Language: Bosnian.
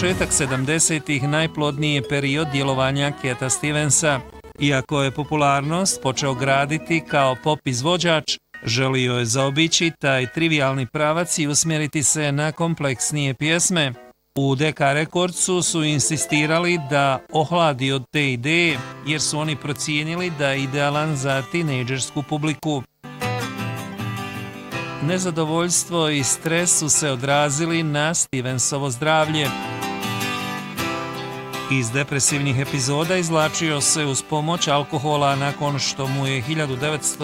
početak 70-ih najplodniji je period djelovanja Cata Stevensa. Iako je popularnost počeo graditi kao pop izvođač, želio je zaobići taj trivialni pravac i usmjeriti se na kompleksnije pjesme. U Decca Recordsu su insistirali da ohladi od te ideje, jer su oni procijenili da je idealan za tinejdžersku publiku. Nezadovoljstvo i stres su se odrazili na Stevensovo zdravlje. Iz depresivnih epizoda izvlačio se uz pomoć alkohola nakon što mu je